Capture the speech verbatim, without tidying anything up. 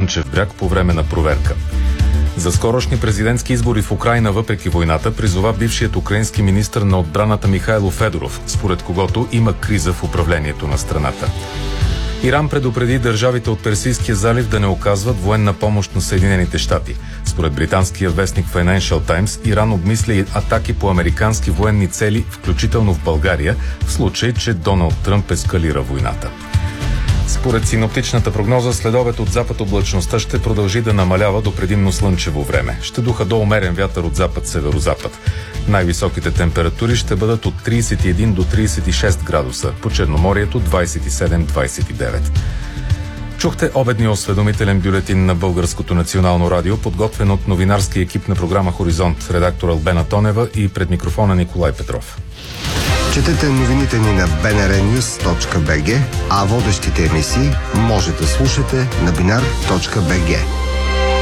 Слънчев бряг по време на проверка. За скорошни президентски избори в Украйна въпреки войната призова бившият украински министър на отбраната Михайло Федоров, според когото има криза в управлението на страната. Иран предупреди държавите от Персийския залив да не оказват военна помощ на Съединените щати. Според британския вестник Financial Times, Иран обмисля и атаки по американски военни цели, включително в България, в случай, че Доналд Тръмп ескалира войната. Според синоптичната прогноза, следобед от запад облачността ще продължи да намалява до предимно слънчево време. Ще духа до умерен вятър от запад-северозапад. Най-високите температури ще бъдат от тридесет и един до тридесет и шест градуса, по Черноморието двадесет и седем до двадесет и девет. Чухте обедния осведомителен бюлетин на Българското национално радио, подготвен от новинарски екип на програма Хоризонт, редактор Албена Тонева и пред микрофона Николай Петров. Четете новините ни на би ен ар нюз точка би джи, а водещите емисии може да слушате на бинар точка би джи.